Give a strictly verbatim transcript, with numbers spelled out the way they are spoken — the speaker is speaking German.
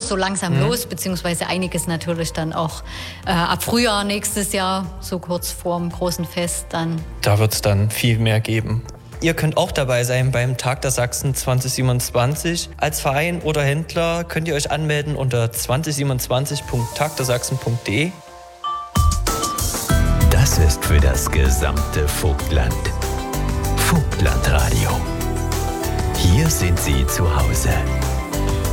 so langsam mhm. los, beziehungsweise einiges natürlich dann auch äh, ab Frühjahr nächstes Jahr, so kurz vorm großen Fest dann. Da wird es dann viel mehr geben. Ihr könnt auch dabei sein beim Tag der Sachsen zwanzig siebenundzwanzig. Als Verein oder Händler könnt ihr euch anmelden unter zwanzig siebenundzwanzig punkt tag der sachsen punkt de. Das ist für das gesamte Vogtland. Vogtlandradio. Hier sind Sie zu Hause.